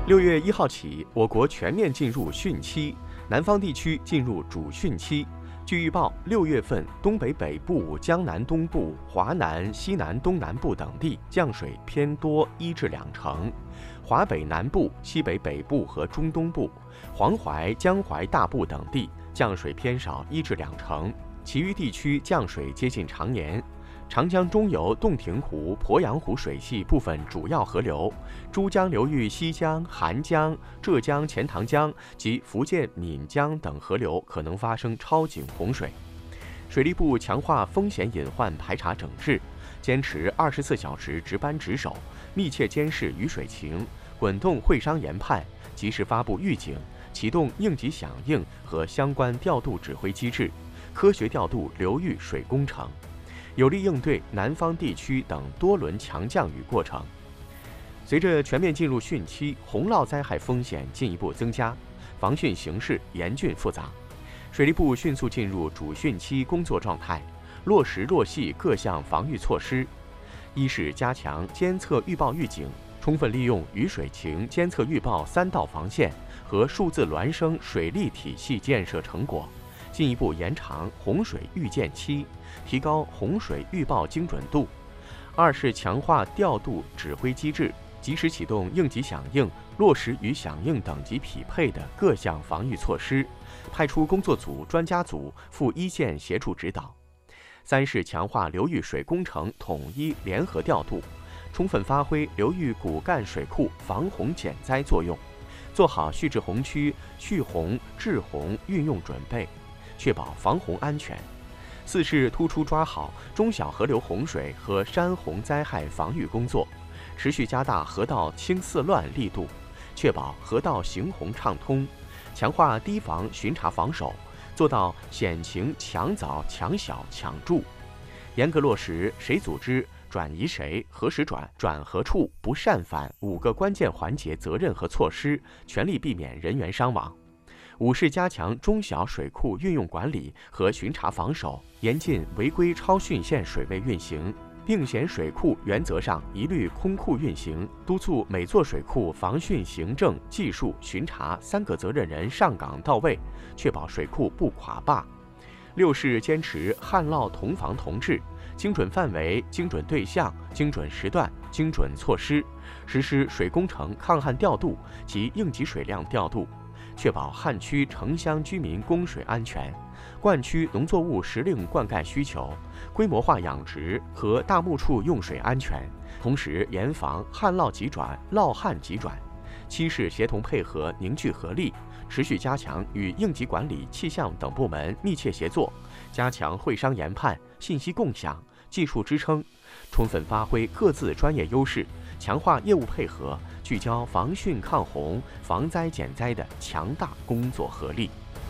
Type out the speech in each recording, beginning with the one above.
6月1号起，我国全面进入汛期，南方地区进入主汛期。据预报，6月份东北北部、江南东部、华南、西南东南部等地降水偏多1至2成，华北南部、西北北部和中东部、黄淮、江淮大部等地降水偏少1至2成，其余地区降水接近常年。长江中游洞庭湖、鄱阳湖水系部分主要河流、珠江流域西江、韩江、浙江钱塘江及福建闽江等河流可能发生超警洪水。水利部强化风险隐患排查整治，坚持24小时值班值守，密切监视雨水情，滚动会商研判，及时发布预警，启动应急响应和相关调度指挥机制，科学调度流域水工程，有力应对南方地区等多轮强降雨过程。随着全面进入汛期，洪涝灾害风险进一步增加，防汛形势严峻复杂。水利部迅速进入主汛期工作状态，落实落细各项防御措施。一是加强监测预报预警，充分利用雨水情监测预报3道防线和数字孪生水利体系建设成果，进一步延长洪水预见期，提高洪水预报精准度。二是强化调度指挥机制，及时启动应急响应，落实与响应等级匹配的各项防御措施，派出工作组、专家组赴一线协助指导。三是强化流域水工程统一联合调度，充分发挥流域骨干水库防洪减灾作用，做好蓄滞洪区蓄洪治洪运用准备，确保防洪安全。四是突出抓好中小河流洪水和山洪灾害防御工作，持续加大河道清四乱力度，确保河道行洪畅通，强化堤防巡查防守，做到险情抢早抢小抢助，严格落实谁组织、转移谁、何时转、转何处、不擅返5个关键环节责任和措施，全力避免人员伤亡。五是加强中小水库运用管理和巡查防守，严禁违规超汛限水位运行，并险水库原则上一律空库运行，督促每座水库防汛行政、技术、巡查3个责任人上岗到位，确保水库不垮坝。六是坚持旱涝同防同治，精准范围、精准对象、精准时段、精准措施，实施水工程抗旱调度及应急水量调度，确保旱区城乡居民供水安全，灌区农作物时令灌溉需求，规模化养殖和大牧畜用水安全，同时严防旱涝急转、涝旱急转。七是协同配合，凝聚合力，持续加强与应急管理、气象等部门密切协作，加强会商研判、信息共享、技术支撑，充分发挥各自专业优势，强化业务配合，聚焦防汛抗洪、防灾减灾的强大工作合力。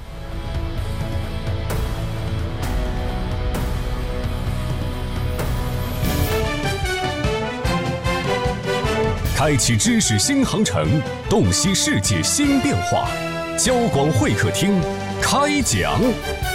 开启知识新航程，洞悉世界新变化。交广会客厅开讲。